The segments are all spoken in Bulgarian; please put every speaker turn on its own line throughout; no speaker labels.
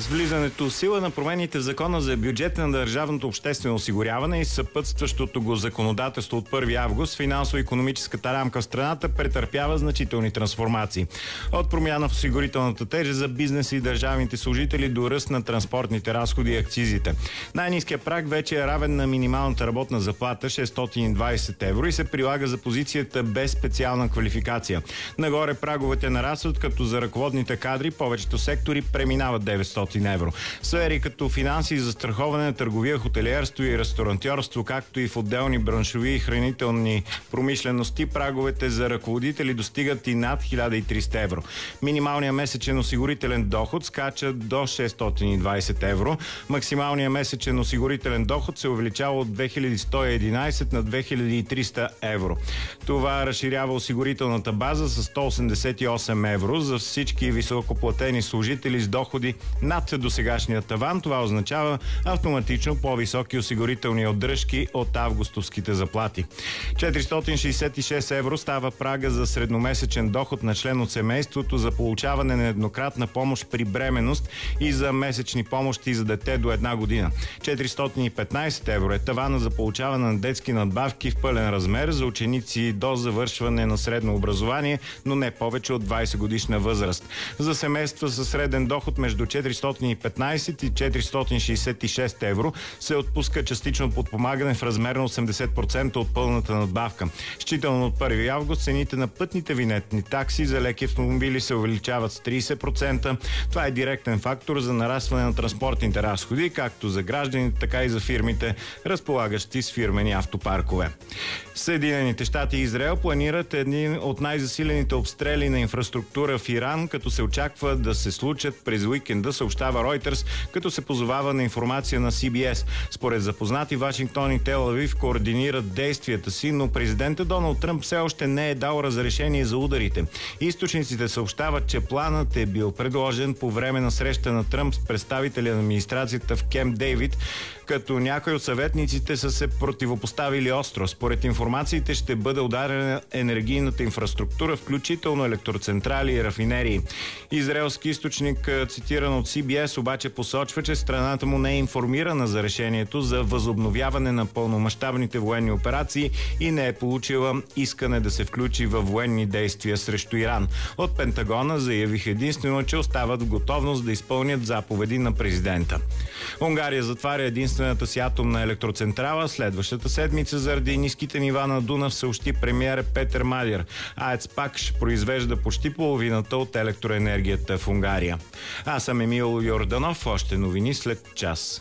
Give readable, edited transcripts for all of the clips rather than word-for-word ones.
С влизането в сила на промените в закона за бюджета на държавното обществено осигуряване и съпътстващото го законодателство от 1 август, финансово-икономическата рамка в страната претърпява значителни трансформации. От промяна в осигурителната тежест за бизнеса и държавните служители до ръст на транспортните разходи и акцизите. Най-ниският праг вече е равен на минималната работна заплата 620 евро и се прилага за позицията без специална квалификация. Нагоре праговете нарастват, като за ръководните кадри повечето сектори преминават 900 евро. Сфери като финанси, застраховане, търговия, хотелиерство и ресторантьорство, както и в отделни браншови и хранителни промишлености, праговете за ръководители достигат и над 1300 евро. Минималният месечен осигурителен доход скача до 620 евро. Максималният месечен осигурителен доход се увеличава от 2111 на 2300 евро. Това разширява осигурителната база с 188 евро за всички високоплатени служители с доходи над досегашния таван. Това означава автоматично по-високи осигурителни отдръжки от августовските заплати. 466 евро става прага за средномесечен доход на член от семейството за получаване на еднократна помощ при бременност и за месечни помощи за дете до 1 година. 415 евро е тавана за получаване на детски надбавки в пълен размер за ученици до завършване на средно образование, но не повече от 20 годишна възраст. За семейства със среден доход между 415 и 466 евро се отпуска частично подпомагане в размер на 80% от пълната надбавка. Считано от 1 август цените на пътните винетни такси за леки автомобили се увеличават с 30%. Това е директен фактор за нарастване на транспортните разходи, както за гражданите, така и за фирмите, разполагащи с фирмени автопаркове. Съединените щати и Израел планират един от най-засилените обстрели на инфраструктура в Иран, като се очаква да се случат през уикенда, съобщава Reuters, като се позовава на информация на CBS. Според запознати, Вашингтон и Тел Авив координират действията си, но президентът Доналд Тръмп все още не е дал разрешение за ударите. Източниците съобщават, че планът е бил предложен по време на среща на Тръмп с представителя на администрацията в Кемп Дейвид, като някои от съветниците са се противопоставили остро. Според информациите ще бъде ударена енергийната инфраструктура, включително електроцентрали и рафинерии. Израелски източник, цитиран от CBS, обаче посочва, че страната му не е информирана за решението за възобновяване на пълномащабните военни операции и не е получила искане да се включи във военни действия срещу Иран. От Пентагона заявих единствено, че остават в готовност да изпълнят заповеди на президента. Унгария затваря единствената си атомна електроцентрала следващата седмица заради ниските нива на Дунав, съобщи премиер Петър Мадяр. АЕЦ Пакш произвежда почти половината от електроенергията в Унгария. Аз съм Емил Йорданов. Още новини след час.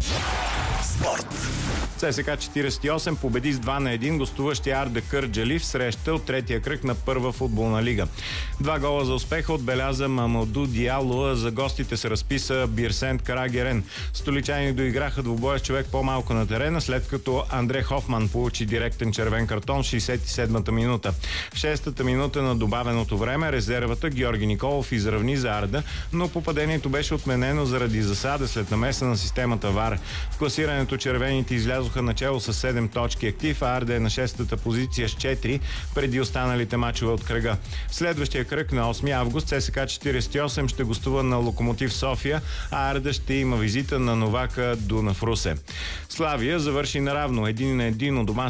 Спорт.
ЦСКА 48 победи с 2-1 гостуващия Арда Кърджали в среща от третия кръг на първа футболна лига. 2 гола за успеха отбеляза Мамаду Диало, а за гостите се разписа Бирсент Карагерен. Столичани доиграха двубоя с човек по-малко на терена, след като Андре Хофман получи директен червен картон в 67-та минута. В 6-та минута на добавеното време резервата Георги Николов изравни за Арда, но попадението беше отменено заради засада след намеса на системата ВАР. В класирането червените излязоха начало с 7 точки актив, а Арда е на 6-та позиция с 4 преди останалите мачове от кръга. В следващия кръг на 8 август ЦСКА 48 ще гостува на Локомотив София, а Арда ще има визита на новака Дунав Русе. Славия завърши наравно 1-1 у дома